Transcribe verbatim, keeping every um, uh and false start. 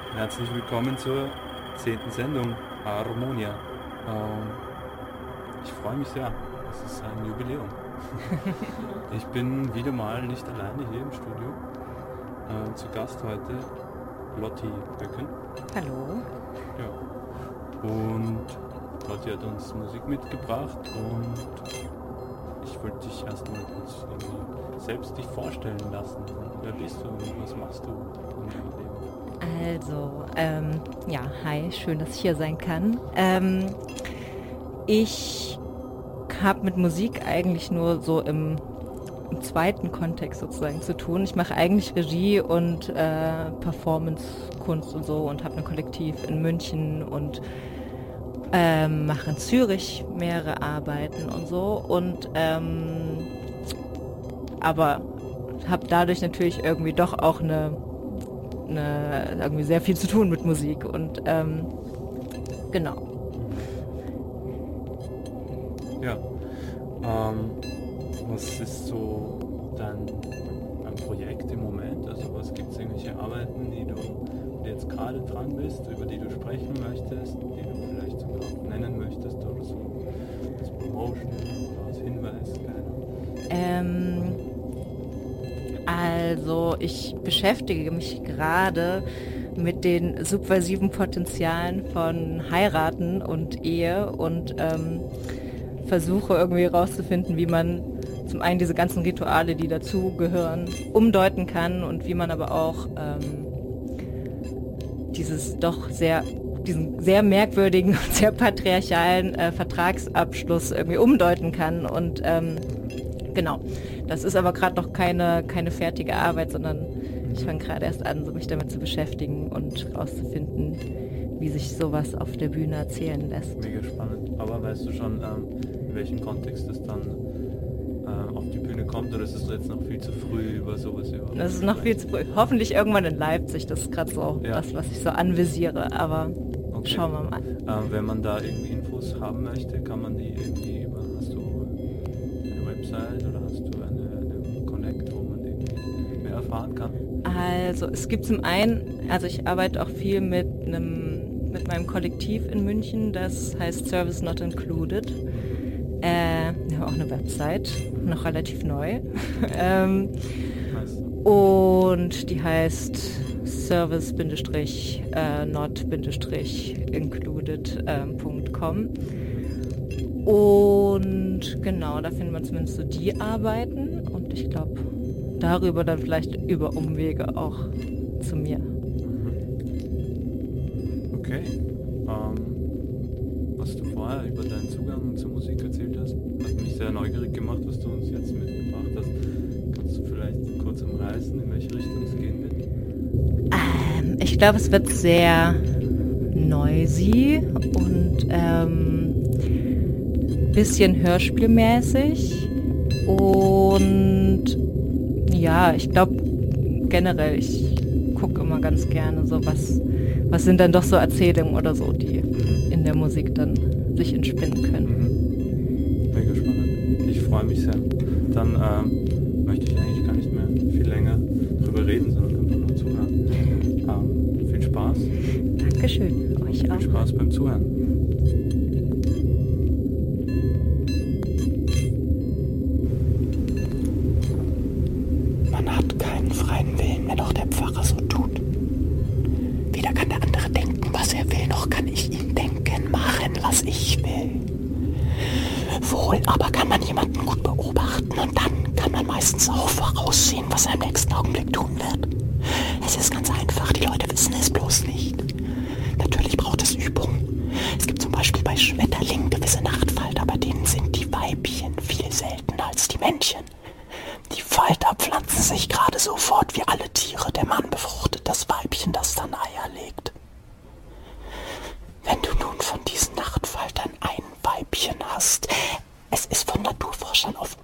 Herzlich willkommen zur zehnten Sendung Harmonia. Ähm, ich freue mich sehr, es ist ein Jubiläum. Ich bin wieder mal nicht alleine hier im Studio. Äh, zu Gast heute Lotti Böcken. Hallo. Ja. Und Lotti hat uns Musik mitgebracht und ich wollte dich erstmal kurz irgendwie selbst dich vorstellen lassen. Wer bist du und was machst du in deinem Leben? Also, ähm, ja, hi, schön, dass ich hier sein kann. Ähm, ich habe mit Musik eigentlich nur so im, im zweiten Kontext sozusagen zu tun. Ich mache eigentlich Regie und äh, Performance-Kunst und so und habe ein Kollektiv in München und ähm, mache in Zürich mehrere Arbeiten und so. Und ähm, aber habe dadurch natürlich irgendwie doch auch eine Eine, irgendwie sehr viel zu tun mit Musik und ähm, genau. Ja, ähm, was ist so dein, dein Projekt im Moment? Also was gibt es irgendwelche Arbeiten, die du die jetzt gerade dran bist, über die du sprechen möchtest, die du vielleicht sogar auch nennen möchtest oder so als Promotion oder als Hinweis? Ähm, Also ich beschäftige mich gerade mit den subversiven Potenzialen von Heiraten und Ehe und ähm, versuche irgendwie herauszufinden, wie man zum einen diese ganzen Rituale, die dazugehören, umdeuten kann und wie man aber auch ähm, dieses doch sehr, diesen sehr merkwürdigen und sehr patriarchalen äh, Vertragsabschluss irgendwie umdeuten kann und ähm, genau. Das ist aber gerade noch keine, keine fertige Arbeit, sondern ich fange gerade erst an, so mich damit zu beschäftigen und rauszufinden, wie sich sowas auf der Bühne erzählen lässt. Mega spannend. Aber weißt du schon, ähm, in welchem Kontext es dann äh, auf die Bühne kommt, oder ist es jetzt noch viel zu früh über sowas überhaupt? Das ist noch viel zu früh. Hoffentlich irgendwann in Leipzig, das ist gerade so ja. das, was ich so anvisiere, aber okay. Schauen wir mal. Ähm, wenn man da irgendwie Infos haben möchte, kann man die irgendwie über, hast du eine Website oder hast du eine erfahren kann? Also es gibt zum einen, also ich arbeite auch viel mit einem mit meinem Kollektiv in München, das heißt Service Not Included. Äh, wir haben auch eine Website, noch relativ neu. ähm, nice. Und die heißt service-not-included punkt com. Und genau, da findet man zumindest so die Arbeiten und ich glaube, darüber dann vielleicht über Umwege auch zu mir. Okay. Ähm, was du vorher über deinen Zugang zur Musik erzählt hast, hat mich sehr neugierig gemacht, was du uns jetzt mitgebracht hast. Kannst du vielleicht kurz umreißen, in welche Richtung es gehen wird? Ähm, ich glaube, es wird sehr noisy und ähm, bisschen hörspielmäßig und ja, ich glaube generell, ich gucke immer ganz gerne so, was, was sind dann doch so Erzählungen oder so, die in der Musik dann sich entspinnen können. Mhm. Mega spannend. Ich freue mich sehr. Dann ähm, möchte ich eigentlich gar nicht mehr viel länger drüber reden, sondern einfach nur zuhören. Ähm, viel Spaß. Dankeschön, euch viel auch. Viel Spaß beim Zuhören. Freien Willen, wenn auch der Pfarrer so tut. Weder kann der andere denken, was er will, noch kann ich ihm denken, machen, was ich will. Wohl aber kann man jemanden gut beobachten und dann kann man meistens auch voraussehen, was er im nächsten Augenblick tun wird. Es ist ganz einfach, die Leute wissen es bloß nicht. Natürlich braucht es Übung. Es gibt zum Beispiel bei Schmetterlingen gewisse Nachtfalter, bei denen sind die Weibchen viel seltener als die Männchen. Die Falter pflanzen sich gerade so fort wie alle Tiere. Der Mann befruchtet das Weibchen, das dann Eier legt. Wenn du nun von diesen Nachtfaltern ein Weibchen hast, es ist von Naturforschern auf